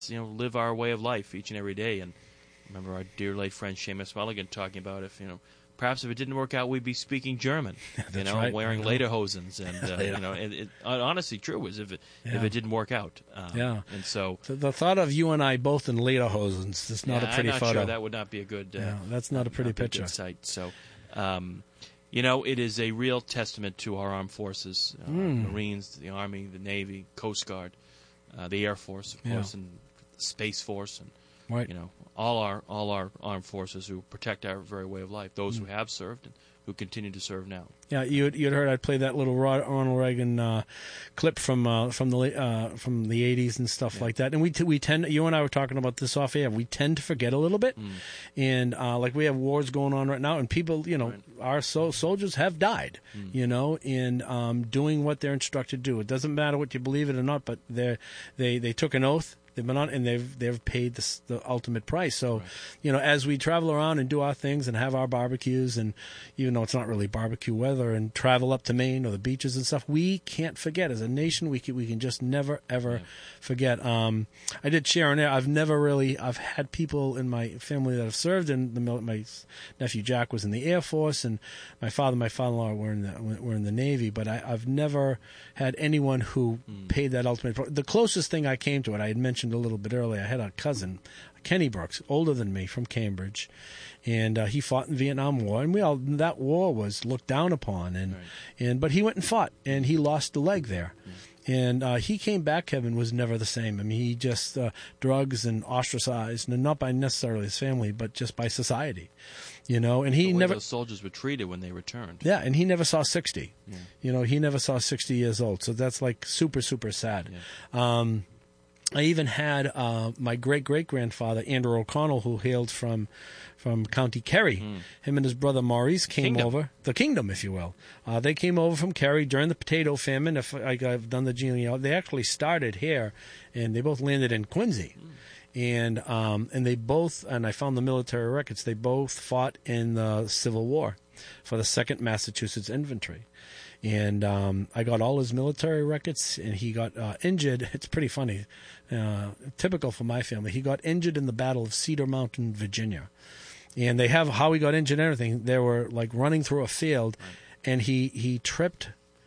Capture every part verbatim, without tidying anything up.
you know, live our way of life each and every day. And remember our dear late friend Seamus Mulligan talking about if, you know, perhaps if it didn't work out, we'd be speaking German, you know, right. wearing lederhosens, and uh, yeah. you know, it, it honestly true is if it yeah. if it didn't work out. Um, yeah, and so the, the thought of you and I both in lederhosens is not yeah, a pretty I'm not photo. Sure that would not be a good. Uh, yeah, that's not a pretty not be picture. A good sight. So, um, you know, it is a real testament to our armed forces, uh, mm. Marines, the Army, the Navy, Coast Guard, uh, the Air Force, of yeah. course, and Space Force, and right. you know, all our all our armed forces who protect our very way of life. Those mm. who have served and who continue to serve now. Yeah, you you had heard I played that little Ronald Reagan uh, clip from uh, from the uh, from the eighties and stuff yeah. like that. And we t- we tend you and I were talking about this off air. We tend to forget a little bit, mm. and uh, like we have wars going on right now, and people, you know, right. our so- soldiers have died, mm. you know, in um, doing what they're instructed to do. It doesn't matter what you believe it or not, but they they they took an oath. They've been on, and they've they've paid the, the ultimate price. So, right. you know, as we travel around and do our things and have our barbecues, and even though it's not really barbecue weather, and travel up to Maine or the beaches and stuff, we can't forget. As a nation, we can, we can just never ever yeah. forget. Um, I did share on there. I've never really. I've had people in my family that have served in the mil- my nephew Jack was in the Air Force, and my father, my father-in-law were in the were in the Navy. But I, I've never had anyone who mm. paid that ultimate price. The closest thing I came to it, I had mentioned a little bit earlier. I had a cousin, Kenny Brooks, older than me, from Cambridge, and uh, he fought in the Vietnam War, and we all that war was looked down upon, and right. and but he went and fought, and he lost a leg there. Mm. And uh, he came back, Kevin, was never the same. I mean, he just uh, drugs and ostracized, and not by necessarily his family, but just by society, you know. And he the way never those soldiers were treated when they returned. Yeah, and he never saw sixty. Yeah. You know, he never saw sixty years old. So that's like super, super sad. Yeah. Um, I even had uh, my great great grandfather Andrew O'Connell, who hailed from from County Kerry. Mm. Him and his brother Maurice came Kingdom. over the kingdom, if you will. Uh, they came over from Kerry during the potato famine. If I, I've done the genealogy, they actually started here, and they both landed in Quincy. Mm. And um, and they both, and I found the military records. They both fought in the Civil War for the Second Massachusetts Infantry. And um, I got all his military records, and he got uh, injured. It's pretty funny, uh, typical for my family. He got injured in the Battle of Cedar Mountain, Virginia. And they have how he got injured and everything. They were like running through a field, right. and he, he tripped.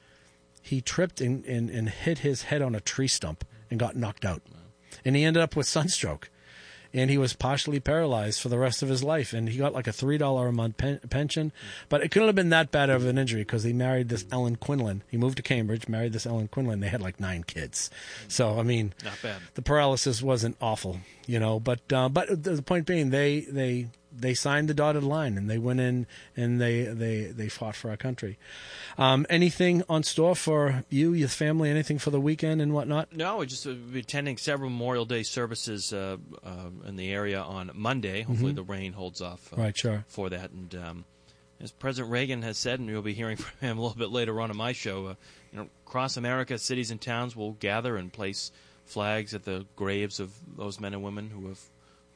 He tripped and, and, and hit his head on a tree stump and got knocked out. Wow. And he ended up with sunstroke. And he was partially paralyzed for the rest of his life. And he got like a three dollars a month pen- pension. Mm. But it couldn't have been that bad of an injury because he married this Ellen Quinlan. He moved to Cambridge, married this Ellen Quinlan. They had like nine kids. Mm. So, I mean, not bad. The paralysis wasn't awful, you know. But uh, but the point being, they, they, they signed the dotted line, and they went in and they, they, they fought for our country. Um, anything on store for you, your family, anything for the weekend and whatnot? No, we're just uh, we're attending several Memorial Day services uh, uh, in the area on Monday. Hopefully mm-hmm. the rain holds off uh, right, sure. for that. And um, as President Reagan has said, and you'll be hearing from him a little bit later on in my show, uh, you know, across America, cities and towns will gather and place flags at the graves of those men and women who have,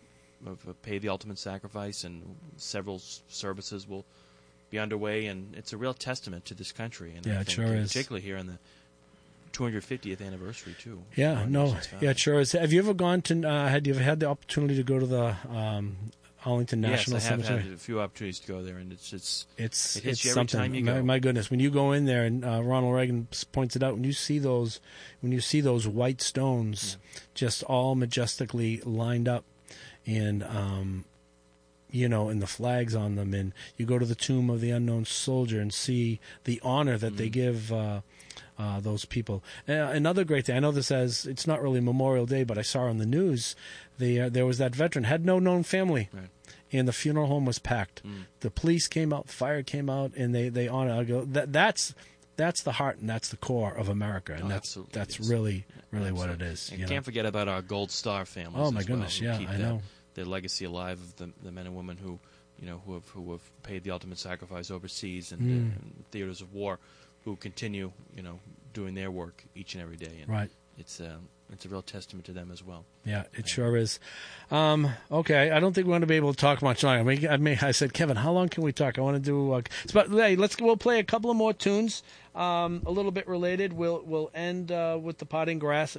have paid the ultimate sacrifice, and several services will be underway, and it's a real testament to this country. And yeah, I it think, sure is. Particularly here in the two hundred fiftieth anniversary, too. Yeah, no, yeah, it sure is. Have you ever gone to, uh, had you ever had the opportunity to go to the um, Arlington National yes, I have Cemetery? had a few opportunities to go there, and it's it's it's, it hits it's you every something. time you my, go. My goodness, when you go in there, and uh, Ronald Reagan points it out, when you see those, when you see those white stones, yeah. just all majestically lined up, and um, you know, and the flags on them, and you go to the tomb of the unknown soldier and see the honor that mm. they give uh, uh, those people. Uh, another great thing, I know this as, it's not really Memorial Day, but I saw on the news, the, uh, there was that veteran, had no known family, right. and the funeral home was packed. Mm. The police came out, fire came out, and they, they honor. I go, that, that's that's the heart and that's the core of America, and oh, that's that's yes. really, really absolutely. what it is. And you can't know? forget about our Gold Star families. Oh, my as goodness, well, yeah, keep I that, know. Their legacy alive of the, the men and women who, you know, who have who have paid the ultimate sacrifice overseas and, mm. uh, and theaters of war, who continue, you know, doing their work each and every day. And right. It's uh, it's a real testament to them as well. Yeah, it yeah. sure is. Um, okay, I don't think we're going to be able to talk much longer. I mean, I, mean, I said, Kevin, how long can we talk? I want to do. Uh, but hey, let's we'll play a couple of more tunes, um, a little bit related. We'll we'll end uh, with the potting grass. Uh,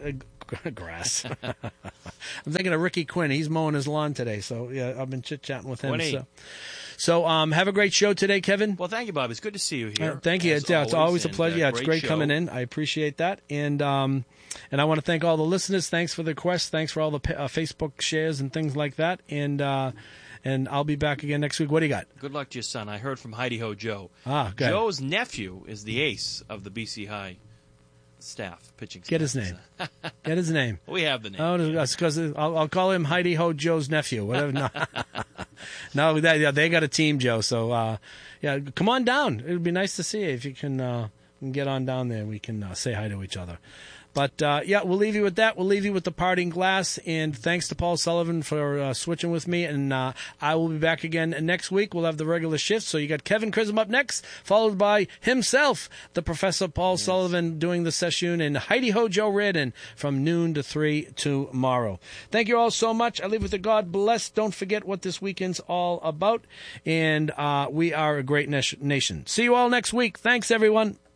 grass. I'm thinking of Ricky Quinn. He's mowing his lawn today. So, yeah, I've been chit-chatting with him. Quinny. So, so um, have a great show today, Kevin. Well, thank you, Bob. It's good to see you here. Uh, thank you. It's, yeah, it's always a pleasure. And, uh, yeah, it's great show. coming in. I appreciate that. And um, and I want to thank all the listeners. Thanks for the requests. Thanks for all the uh, Facebook shares and things like that. And uh, and I'll be back again next week. What do you got? Good luck to your son. I heard from Heidi Ho Joe. Ah, good. Joe's nephew is the ace of the B C High staff, pitching staff. Get his name. Get his name. We have the name. Oh, that's because I'll, I'll call him Heidi Ho Joe's nephew. Whatever. No, no they, yeah, they got a team, Joe. So, uh, yeah, come on down. It would be nice to see you if you can, uh, can get on down there. We can uh, say hi to each other. But, uh, yeah, we'll leave you with that. We'll leave you with the parting glass. And thanks to Paul Sullivan for uh, switching with me. And uh, I will be back again next week. We'll have the regular shift. So you got Kevin Chrism up next, followed by himself, the Professor Paul yes. Sullivan doing the session, and Heidi Ho Joe Reardon from noon to three tomorrow. Thank you all so much. I leave with the God bless. Don't forget what this weekend's all about. And uh, we are a great nation. See you all next week. Thanks, everyone.